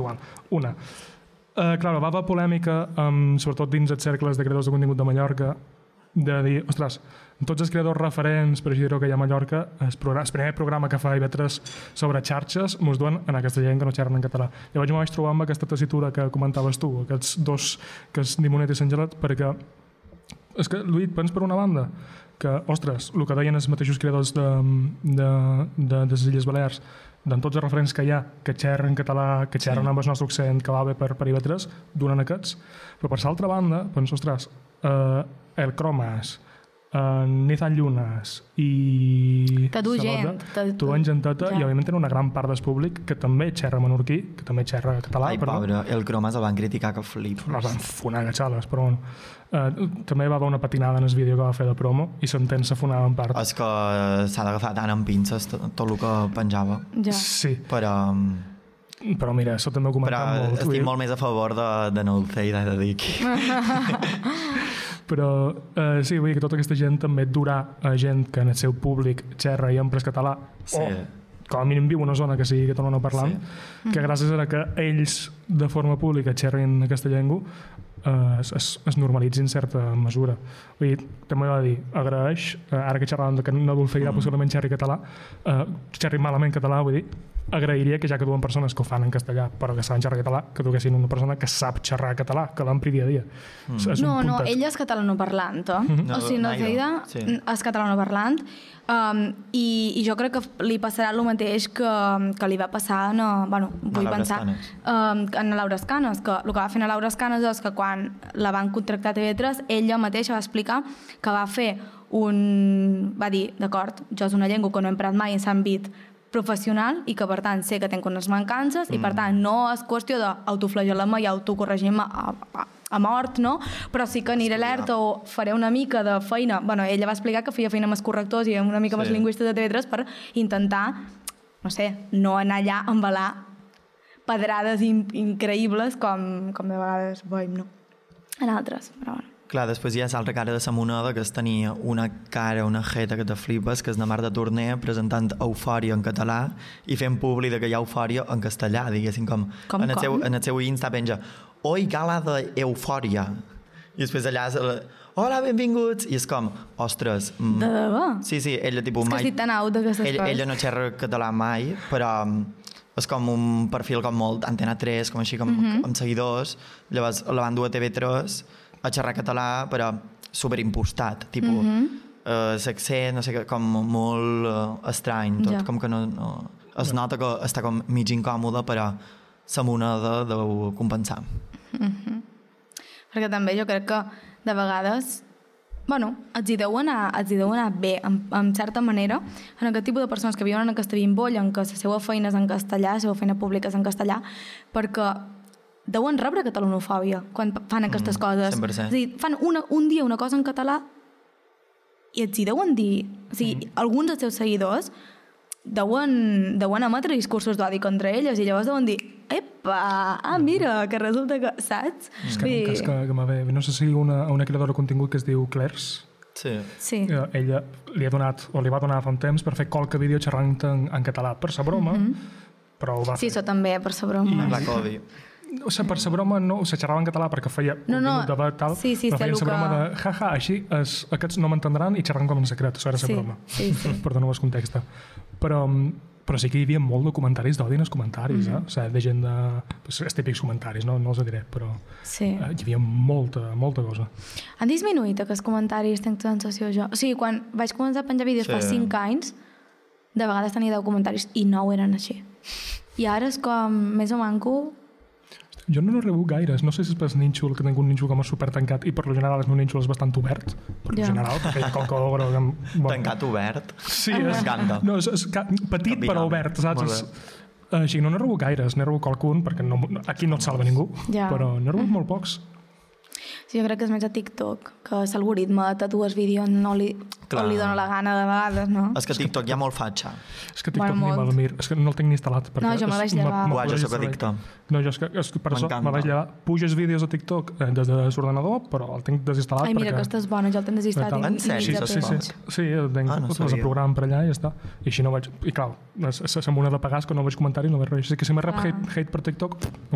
igual. Una, clar, va haver polèmica, sobretot dins els cercles de creadors de contingut de Mallorca, de dir, ostres, tots els creadors referents, per així dir-ho, que hi ha a Mallorca, el primer programa que fa IB3 sobre xarxes mos duen en aquesta gent que no xerren en català. Llavors jo vaig trobar amb aquesta tessitura que comentaves tu, aquests dos, que és Nimonet i Sant Gelat, perquè és que, Lluís, pens per una banda que, ostres, el que deien els mateixos creadors de les Illes Balears, d'en tots els referents que hi ha, que xerren català, que xerren amb el nostre accent, que va bé per IB3, donen aquests. Però per l'altra banda, doncs, ostres, el Cromas, Nathan Llunes i... Que du gent. Tu en genteta, i òbviament tenen una gran part del públic que també xerra menorquí, que també xerra català. Ai, pobre, el Cromas el van criticar que flip. Les van fonar gatxales, però bueno. També va haver una patinada en el vídeo que va fer de promo i s'entén s'afonava en part. És que s'ha d'agafar tant amb pinces tot el que penjava. Ja. Sí. Però mira, això també ho comentava molt. Però estic molt més a favor de Nolcei, de dir aquí. Però sí, vull dir que tota aquesta gent també durà a gent que en el seu públic xerra i empra català, sí. O com a mínim viu una zona que sigui catalana parlant, sí. Que gràcies a que ells de forma pública xerrin aquesta llengua es normalitzin en certa mesura. Vull dir, també va dir, agraeix, ara que xerràvem que no Dulceirà possiblement xerri català, xerri malament català, vull dir, agrairia que ja que duen persones que ho fan en castellà però que saben xerrar català, que duguessin una persona que sap xerrar català, que l'empri dia a dia. No, ella és catalanoparlant, o sigui, Nolceida és catalanoparlant, i jo crec que li passarà el mateix que li va passar en Laura Escanes, que el que va fer a Laura Escanes és que quan la van contractar a TV3 ella mateixa va explicar que va dir, d'acord, jo és una llengua que no he emprat mai en l'àmbit professional i que per tant sé que tinc unes mancances i per tant no és qüestió d'autoflagel·lar-me i autocorregir-me a mort, no? Però sí que aniré alerta o faré una mica de feina. Ella va explicar que feia feina amb els correctors i una mica amb els lingüistes de TV3 per intentar, no sé, no anar allà a embalar pedrades increïbles com de vegades veiem, no? En altres, però bueno. Clar, després hi ha l'altra cara de la moneda, que és tenir una cara, una jeta que te flipes, que és la Mar de Torner presentant Eufòria en català i fent públic que hi ha Eufòria en castellà, diguéssim, com en el seu Insta penja «Oi, gala d'Eufòria!» i després allà «Hola, benvinguts!» i és com, ostres... De debò? Sí, ella tipus mai... És que estic tan out d'aquestes coses. Ella no xerra català mai, però és com un perfil com molt Antena 3, com així, com amb seguidors. Llavors la van dur a TV3 a xerrar català, però superimpostat, tipus l'accent, no sé, com molt estrany, tot, com que no es nota que està com mig incòmode, però la moneda deu compensar. Perquè també jo crec que de vegades els hi deu anar bé, en certa manera, en aquest tipus de persones que viuen en aquesta bimbolla, en què la seva feina és en castellà, la seva feina pública és en castellà, perquè deuen rebre catalanofòbia quan fan aquestes coses. 100%. És a dir, fan un dia una cosa en català i els hi deuen dir... O sigui, alguns dels seus seguidors deuen emetre discursos d'odi contra elles i llavors deuen dir epa, mira, que resulta que... Saps? És que un cas que m'ha bé... No sé si una creadora de contingut que es diu Clairs. Sí. Ella li va donar fa un temps per fer qualque vídeo xerrant en català per sa broma, però ho va fer. Sí, això també, per sa broma. La Codi. O sigui, per sa broma no, se xerrava en català perquè feia contingut de tal, però feien sa broma de jaja, així aquests no m'entendran i xerran com en secret, això era sa broma. Per donar el context. Però sí que hi havia molt de comentaris d'odi en els comentaris, o sigui, de gent de... Els típics comentaris, no els diré, però hi havia molta cosa. Han disminuït aquests comentaris, tinc sensació jo. O sigui, quan vaig començar a penjar vídeos fa 5 anys, de vegades tenia 10 comentaris i 9 eren així. I ara és com més o manco... Jo no n'he rebut gaires, no sé si és per nínxol, que tinc un nínxol com és super tancat i per lo general el meu nínxol és bastant obert, per lo general, perquè com que ogre... Tancat obert? Sí, no, és petit però obert, saps? Així, no n'he rebut gaires, n'he rebut qualcun, perquè aquí no et salva ningú, però n'he rebut molt pocs. Sí, jo crec que és més a TikTok, que l'algoritme de tatues vídeos no li dona la gana de vegades, no? És que TikTok hi ha molt fatxa. És que TikTok ni me'l mir, és que no el tinc ni instal·lat. No, jo me vaig llevar. Uau, jo soc addicte. No, jo és que per això me vaig llevar. Puges vídeos a TikTok des de l'ordenador, però el tinc desinstal·lat. Ai, mira, aquesta és bona, jo el tinc desinstal·lat. En sèrio? Sí, el tinc el programa per allà i ja està. I així no vaig... I clar, la moneda de pagar és que no veig comentaris, no veig res. Així que si me rep hate per TikTok...